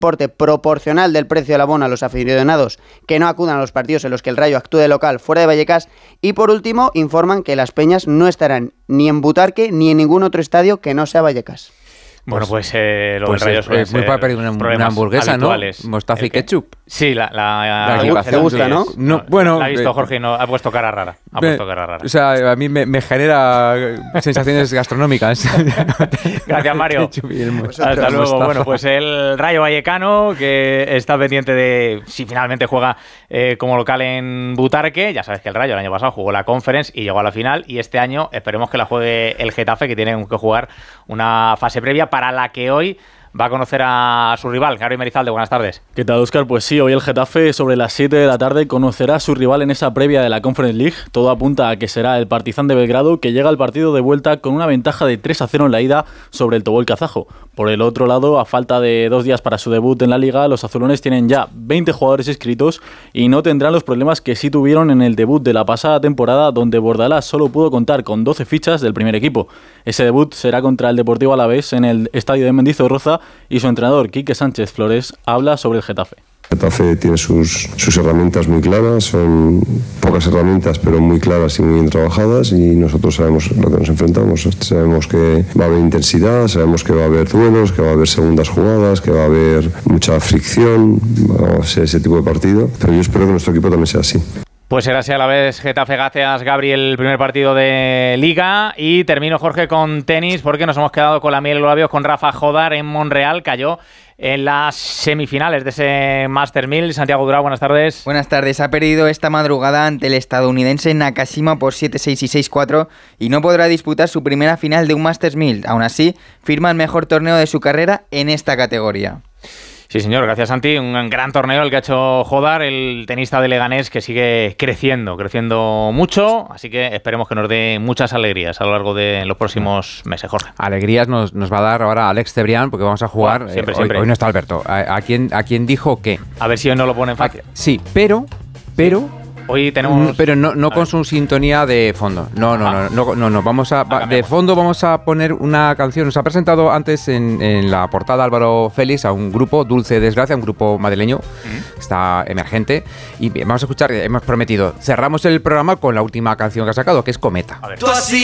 importe proporcional del precio del abono a los aficionados que no acudan a los partidos en los que el Rayo actúe de local fuera de Vallecas. Y por último, informan que las peñas no estarán ni en Butarque ni en ningún otro estadio que no sea Vallecas. Bueno, pues lo del Rayo suele ser muy para pedir una hamburguesa, habituales. ¿no? Mostaza y ketchup. Sí, la te gusta, ¿no? No, bueno, la ha visto Jorge y no ha puesto cara rara. O sea, a mí me genera sensaciones gastronómicas. Gracias, Mario. Hasta luego. Mostaza. Bueno, pues el Rayo Vallecano, que está pendiente de si finalmente juega como local en Butarque. Ya sabes que el Rayo el año pasado jugó la Conference y llegó a la final, y este año esperemos que la juegue el Getafe, que tiene que jugar una fase previa para la que hoy va a conocer a su rival. Gary Merizalde, buenas tardes. ¿Qué tal, Óscar? Pues sí, hoy el Getafe sobre las 7 de la tarde conocerá a su rival en esa previa de la Conference League. Todo apunta a que será el Partizan de Belgrado, que llega al partido de vuelta con una ventaja de 3-0 en la ida sobre el Tobol kazajo. Por el otro lado, a falta de 2 días para su debut en la Liga, los azulones tienen ya 20 jugadores inscritos y no tendrán los problemas que sí tuvieron en el debut de la pasada temporada, donde Bordalás solo pudo contar con 12 fichas del primer equipo. Ese debut será contra el Deportivo Alavés en el estadio de Mendizorroza, y su entrenador, Quique Sánchez Flores, habla sobre el Getafe. Getafe tiene sus herramientas muy claras, son pocas herramientas pero muy claras y muy bien trabajadas, y nosotros sabemos lo que nos enfrentamos. Sabemos que va a haber intensidad, sabemos que va a haber duelos, que va a haber segundas jugadas, que va a haber mucha fricción, va a ser ese tipo de partido, pero yo espero que nuestro equipo también sea así. Pues será así a la vez. Getafe, gracias, Gabriel, el primer partido de Liga. Y termino, Jorge, con tenis, porque nos hemos quedado con la miel en los labios con Rafa Jodar en Montreal. Cayó en las semifinales de ese Masters 1000. Santiago Durao, buenas tardes. Buenas tardes. Ha perdido esta madrugada ante el estadounidense Nakashima por 7-6 y 6-4 y no podrá disputar su primera final de un Masters 1000. Aún así, firma el mejor torneo de su carrera en esta categoría. Sí, señor, gracias, Santi. Un gran torneo el que ha hecho Jodar, el tenista de Leganés, que sigue creciendo mucho, así que esperemos que nos dé muchas alegrías a lo largo de los próximos meses, Jorge. Alegrías nos va a dar ahora Alex Cebrián, porque vamos a jugar. Bueno, siempre. Hoy no está Alberto. ¿A quién dijo qué? A ver si hoy no lo ponen fácil. Sí, pero hoy tenemos... Pero no con su sintonía de fondo. No. De fondo vamos a poner una canción. Nos ha presentado antes en la portada Álvaro Félix a un grupo, Dulce Desgracia, un grupo madrileño, que está emergente. Y vamos a escuchar, hemos prometido, cerramos el programa con la última canción que ha sacado, que es Cometa. A ver.